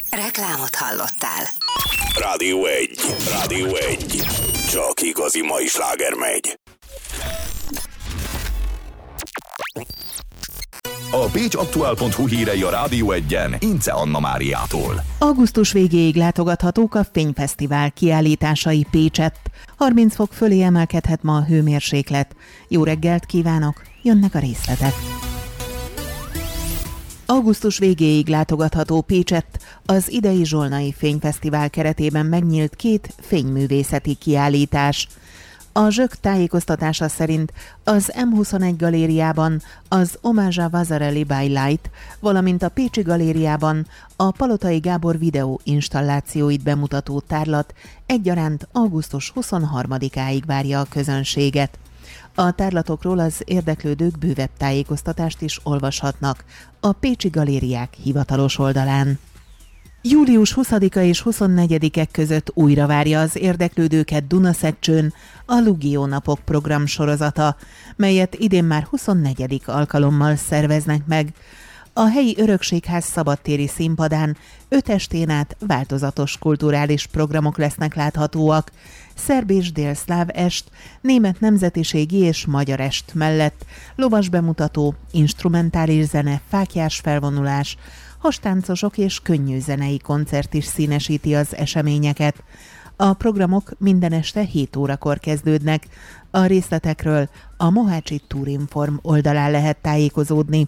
Reklámot hallottál. Rádió 1. Rádió 1. Csak igazi mai sláger megy. A pécsaktuál.hu hírei a Rádió 1-en Ince Anna Máriától. Augusztus végéig látogathatók a Fényfesztivál kiállításai Pécsett. 30 fok fölé emelkedhet ma a hőmérséklet. Jó reggelt kívánok, jönnek a részletek. Augusztus végéig látogatható Pécsett. Az idei Zsolnai Fényfesztivál keretében megnyílt 2 fényművészeti kiállítás. A Zsök tájékoztatása szerint az M21 galériában az Omázsa Vasarely by Light, valamint a Pécsi galériában a Palotai Gábor videó installációit bemutató tárlat egyaránt augusztus 23-áig várja a közönséget. A tárlatokról az érdeklődők bővebb tájékoztatást is olvashatnak a Pécsi galériák hivatalos oldalán. Július 20-a és 24-e között újra várja az érdeklődőket Dunaszekcsőn a Lugió napok program sorozata, melyet idén már 24. alkalommal szerveznek meg. A helyi örökségház szabadtéri színpadán 5 estén át változatos kulturális programok lesznek láthatóak. Szerb és délszláv est, német nemzetiségi és magyar est mellett lovas bemutató, instrumentális zene, fáklyás felvonulás, hastáncosok és könnyű zenei koncert is színesíti az eseményeket. A programok minden este 7 órakor kezdődnek. A részletekről a Mohácsi Tourinform oldalán lehet tájékozódni.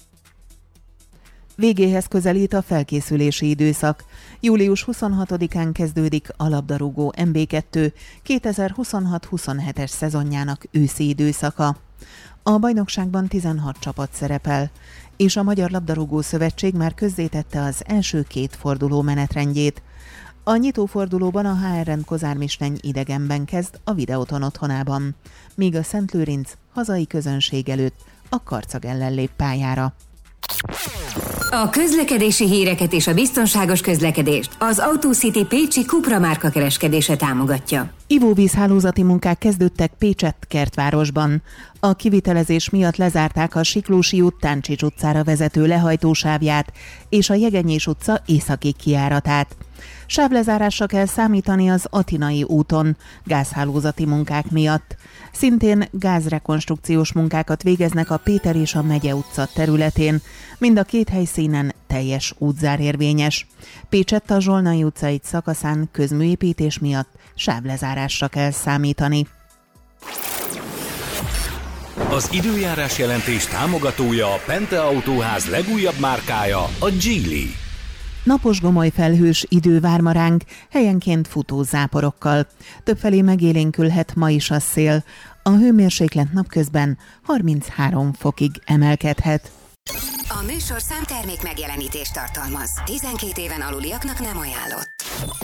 Végéhez közelít a felkészülési időszak. Július 26-án kezdődik a labdarúgó MB2 2026-27-es szezonjának őszi időszaka. A bajnokságban 16 csapat szerepel, és a Magyar Labdarúgó Szövetség már közzétette az első 2 forduló menetrendjét. A nyitófordulóban a HRN Kozármisteny idegenben kezd a Videoton otthonában, míg a Szentlőrinc hazai közönség előtt a Karcag ellen lép pályára. A közlekedési híreket és a biztonságos közlekedést az AutoCity pécsi Cupra márka kereskedése támogatja. Ivóvízhálózati munkák kezdődtek Pécsett kertvárosban. A kivitelezés miatt lezárták a Siklósi út Táncsics utcára vezető lehajtósávját és a Jegenyés utca északi kijáratát. Sávlezárásra kell számítani az Atinai úton gázhálózati munkák miatt. Szintén gázrekonstrukciós munkákat végeznek a Péter és a Megye utca területén, mind a 2 helyszínen teljes útzár érvényes. Pécsett a Zsolnai utca egy szakaszán közműépítés miatt sávlezárásra kell számítani. Az időjárás jelentés támogatója a Pente Autóház legújabb márkája, a Geely. Napos gomoly felhős idő vár ma ránk, helyenként futó záporokkal. Többfelé megélénkülhet ma is a szél. A hőmérséklet napközben 33 fokig emelkedhet. A műsorszám termék megjelenítést tartalmaz. 12 éven aluliaknak nem ajánlott.